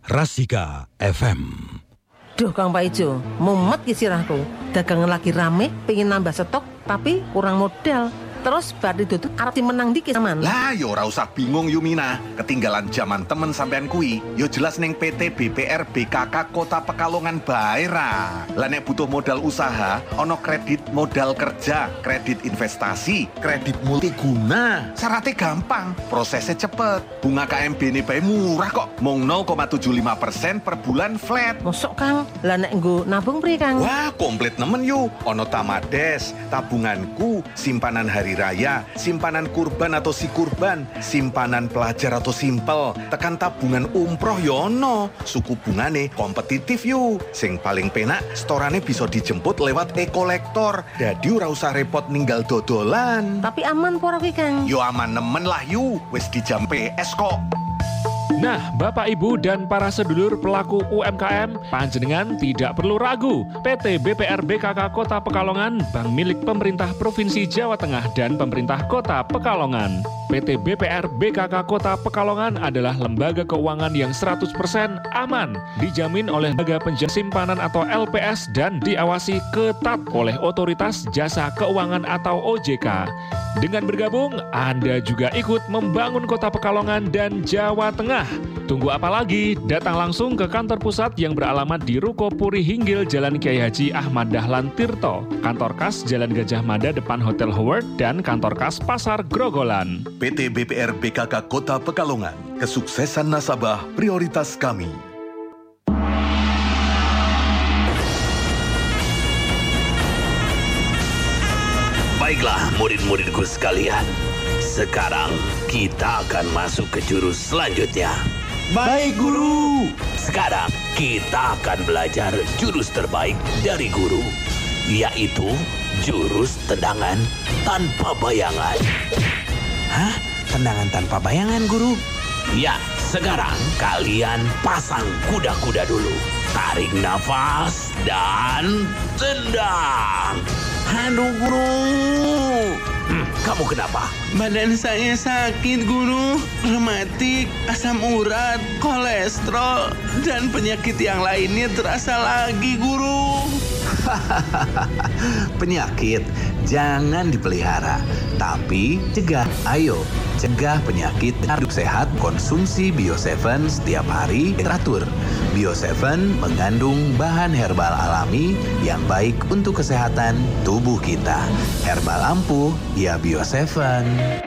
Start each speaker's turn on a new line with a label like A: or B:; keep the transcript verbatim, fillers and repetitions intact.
A: Rasika F M.
B: Duh Kang Paijo, mumet ki sirahku. Dagangan lagi rame, pengen nambah stok, tapi kurang modal. Terus berarti duduk arep menang dikit man.
C: Lah yo ora usah bingung Yumina. Ketinggalan zaman temen sampean kui. Yo jelas ning P T B P R B K K Kota Pekalongan bae ra. Lah nek butuh modal usaha, ono kredit modal kerja, kredit investasi, kredit multiguna. Syaratnya gampang, prosesnya cepet. Bunga K M B ini bae murah kok. Mung nol koma tujuh lima persen per bulan flat.
B: Mosok Kang, lah nek nggo nabung pri Kang?
C: Wah, komplit nemen yu. Ono Tamades, tabunganku, simpanan hari raya, simpanan kurban atau si kurban, simpanan pelajar atau simpel, tekan tabungan umroh yono, suku bungane kompetitif yu. Sing paling penak, storane bisa dijemput lewat e-kolektor. Dadi ora usah repot ninggal dodolan.
B: Tapi aman pora ki Kang?
C: Yo aman nemen lah yu, wis di jam P S kok.
D: Nah, Bapak Ibu dan para sedulur pelaku U M K M, panjenengan tidak perlu ragu. P T B P R B K K Kota Pekalongan, bank milik pemerintah Provinsi Jawa Tengah dan pemerintah Kota Pekalongan. P T B P R B K K Kota Pekalongan adalah lembaga keuangan yang seratus persen aman, dijamin oleh Lembaga Penjamin Simpanan atau L P S dan diawasi ketat oleh Otoritas Jasa Keuangan atau O J K. Dengan bergabung, Anda juga ikut membangun Kota Pekalongan dan Jawa Tengah. Tunggu apa lagi? Datang langsung ke kantor pusat yang beralamat di Ruko Puri Hinggil, Jalan Kiai Haji Ahmad Dahlan Tirto, kantor kas Jalan Gajah Mada depan Hotel Howard, dan kantor kas Pasar Grogolan.
C: P T B P R B K K Kota Pekalongan, kesuksesan nasabah prioritas kami.
E: Baiklah murid-muridku sekalian, sekarang kita akan masuk ke jurus selanjutnya.
F: Baik guru.
E: Sekarang kita akan belajar jurus terbaik dari guru, yaitu jurus tendangan tanpa bayangan.
F: Hah? Tendangan tanpa bayangan guru?
E: Ya, sekarang kalian pasang kuda-kuda dulu. Tarik nafas dan tendang.
F: Aduh guru.
E: Hmm, kamu kenapa?
F: Badan saya sakit guru. Rematik, asam urat, kolesterol, dan penyakit yang lainnya terasa lagi guru.
G: Penyakit jangan dipelihara, tapi cegah. Ayo, cegah penyakit dengan hidup sehat. Konsumsi Bio tujuh setiap hari teratur. Bio tujuh mengandung bahan herbal alami yang baik untuk kesehatan tubuh kita. Herbal ampuh, ya Bio tujuh.